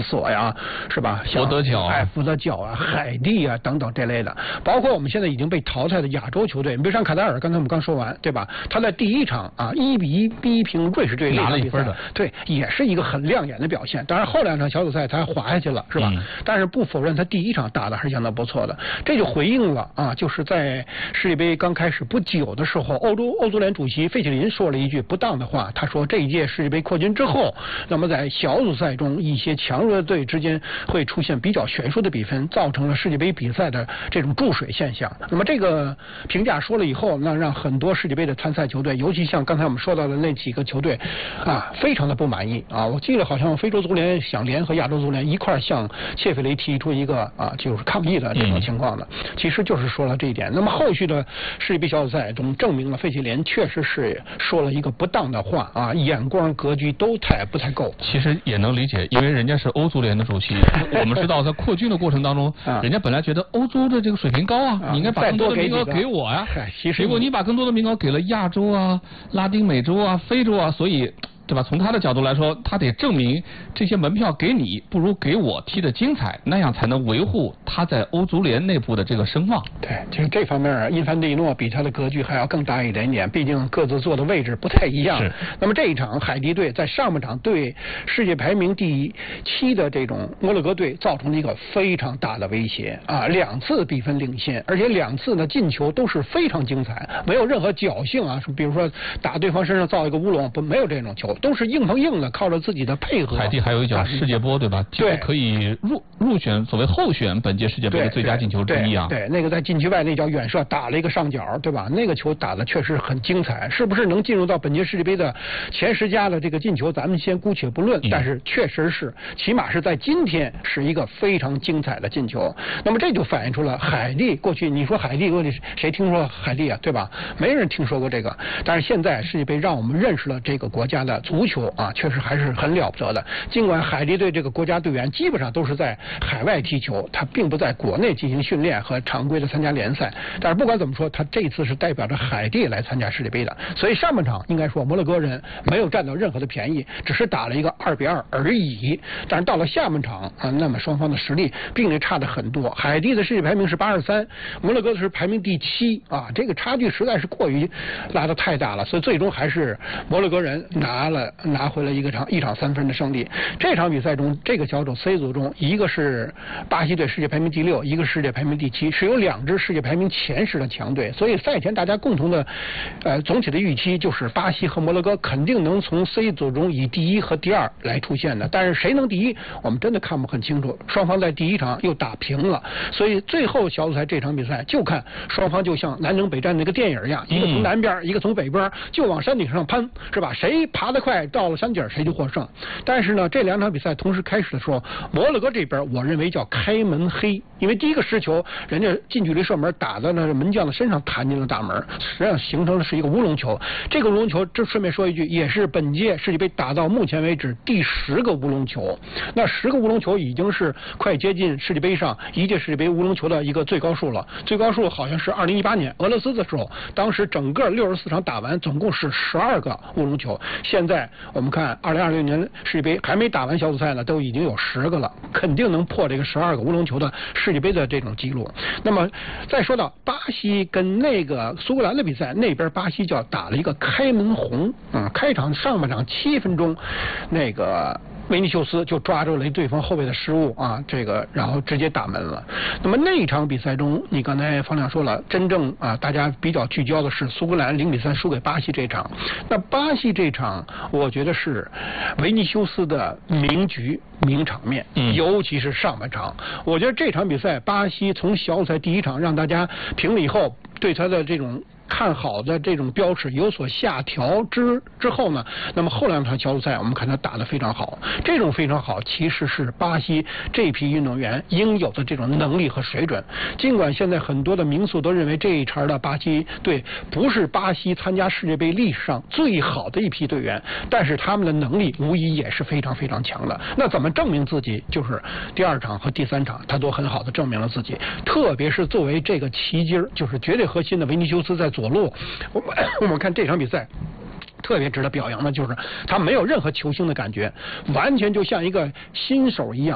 索呀，是吧？ 佛得角啊， 福德角啊，海地啊等等这类的，包括我们现在已经被淘汰的亚洲球队，你比如像卡塔尔，刚才我们刚说完，对吧？他在第一场啊1-1逼平瑞士队拿了1分的， 对，也是一个很亮眼的表现。当然后2场小组赛他滑下去了，是吧？但是不否认他第一场打的还是相当不错的，这就回应了啊，就是在世界杯刚开始不久的时候，欧足联主席费切林说了一句不当的话，他说这一届世界杯扩军之后，那么在小组赛中一些强弱队之间会出现比较悬殊的比分，造成了世界杯比赛的这种注水现象。那么这个评价说了以后，那让很多世界杯的参赛球队，尤其像刚才我们说到的那几个球队啊，非常的不满意啊。我记得好像非洲足联想联合亚洲足联一块向谢菲雷提出一个啊，就是抗议的这种情况的，其实就是说了这一点。那么后续的世界杯小组赛中证明了费切林确实是说了一个不当的话啊，眼光格局都不太够。 其实也能理解，因为人家是欧足联的主席，我们知道在扩军的过程当中，人家本来觉得欧洲的这个水平高啊，你应该把更多的名额给我呀，结果你把更多的名额给了亚洲啊、拉丁美洲啊、非洲啊，所以。对吧？从他的角度来说，他得证明这些门票给你不如给我踢得精彩，那样才能维护他在欧足联内部的这个声望。 对，其实这方面因凡蒂诺比他的格局还要更大一点点，毕竟各自坐的位置不太一样。那么这一场海地队在上半场对世界排名第7的这种摩洛哥队造成了一个非常大的威胁啊，2次比分领先，而且2次呢进球都是非常精彩，没有任何侥幸啊，比如说打对方身上造一个乌龙，没有这种球。都是硬碰硬的，靠着自己的配合。 海地还有一脚世界波，对吧？ 对， 可以入选所谓候选本届世界杯的最佳进球之一啊。 对，那个在禁区外那脚远射打了一个上角，对吧？那个球打的确实很精彩，是不是能进入到本届世界杯的前10佳的这个进球，咱们先姑且不论，但是确实是，起码是在今天是一个非常精彩的进球。那么这就反映出了海地过去，你说海地，谁听说海地啊，对吧？没人听说过这个，但是现在世界杯让我们认识了这个国家的足球啊，确实还是很了不得的。尽管海地队这个国家队员基本上都是在海外踢球，他并不在国内进行训练和常规的参加联赛，但是不管怎么说，他这次是代表着海地来参加世界杯的。所以上半场应该说摩洛哥人没有占到任何的便宜，只是打了一个2-2而已。但是到了下半场啊，那么双方的实力并且差得很多。海地的世界排名是83，摩洛哥是排名第7啊，这个差距实在是过于拉得太大了，所以最终还是摩洛哥人拿回了一场3分的胜利。这场比赛中，这个小组 C 组中，一个是巴西队世界排名第6，一个世界排名第7，是有2支世界排名前10的强队。所以赛前大家共同的总体的预期就是巴西和摩洛哥肯定能从 C 组中以第1和第2来出现的。但是谁能第1，我们真的看不很清楚。双方在第1场又打平了，所以最后小组赛这场比赛就看双方就像南征北战那个电影一样，一个从南边，一个从北边，就往山顶上攀，是吧？谁爬得快到了山顶谁就获胜。但是呢，这2场比赛同时开始的时候，摩洛哥这边我认为叫开门黑，因为第一个失球，人家近距离射门打在那门将的身上弹进了大门，实际上形成的是一个乌龙球。这个乌龙球，这顺便说一句，也是本届世界杯打到目前为止第10个乌龙球。那10个乌龙球已经是快接近世界杯上一届世界杯乌龙球的一个最高数了。最高数好像是2018年俄罗斯的时候，当时整个64场打完，总共是12个乌龙球。现在我们看2026年世界杯还没打完小组赛呢，都已经有10个了，肯定能破这个12个乌龙球的世界杯的这种记录。那么再说到巴西跟那个苏格兰的比赛，那边巴西就打了一个开门红，开场上半场7分钟，那个维尼修斯就抓住了对方后卫的失误啊，这个然后直接打门了。那么那一场比赛中，你刚才方亮说了，真正大家比较聚焦的是苏格兰0-3输给巴西这场。那巴西这场，我觉得是维尼修斯的名局名场面，尤其是上半场。我觉得这场比赛，巴西从小组赛第1场让大家平了以后，对他的这种看好的这种标尺有所下调之后呢，那么后2场小组赛我们看他打得非常好，这种非常好其实是巴西这批运动员应有的这种能力和水准。尽管现在很多的名宿都认为这一茬的巴西队不是巴西参加世界杯历史上最好的一批队员，但是他们的能力无疑也是非常非常强的。那怎么证明自己？就是第2场和第3场他都很好的证明了自己，特别是作为这个旗筋就是绝对核心的维尼修斯在左路，我们看这场比赛特别值得表扬的就是他没有任何球星的感觉，完全就像一个新手一样。